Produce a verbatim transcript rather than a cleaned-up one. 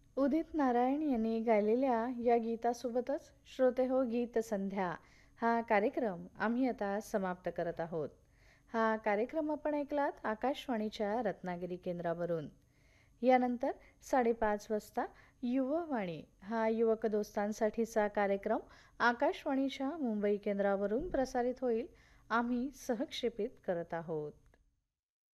उदित नारायण यांनी गायलेल्या या गीतासोबतच श्रोते हो गीत संध्या हा कार्यक्रम आम्ही आता समाप्त करत आहोत. हा कार्यक्रम आपण ऐकलात आकाशवाणीच्या रत्नागिरी केंद्रावरून. यानंतर साडेपाच वाजता युववाणी हा युवक दोस्तांसाठीचा कार्यक्रम आकाशवाणीच्या मुंबई केंद्रावरून प्रसारित होईल. आम्ही सहक्षेपित करत आहोत.